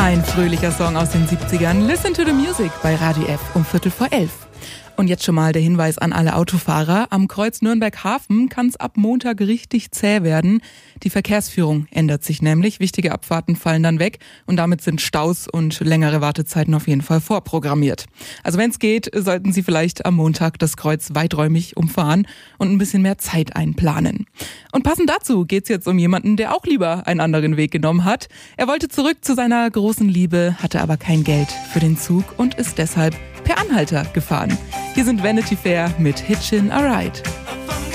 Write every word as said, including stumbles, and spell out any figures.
Ein fröhlicher Song aus den siebzigern. Listen to the Music bei Radio F um Viertel vor elf. Und jetzt schon mal der Hinweis an alle Autofahrer. Am Kreuz Nürnberg-Hafen kann es ab Montag richtig zäh werden. Die Verkehrsführung ändert sich nämlich. Wichtige Abfahrten fallen dann weg und damit sind Staus und längere Wartezeiten auf jeden Fall vorprogrammiert. Also wenn es geht, sollten Sie vielleicht am Montag das Kreuz weiträumig umfahren und ein bisschen mehr Zeit einplanen. Und passend dazu geht's jetzt um jemanden, der auch lieber einen anderen Weg genommen hat. Er wollte zurück zu seiner großen Liebe, hatte aber kein Geld für den Zug und ist deshalb per Anhalter gefahren. Hier sind Vanity Fair mit Hitchin' a Ride.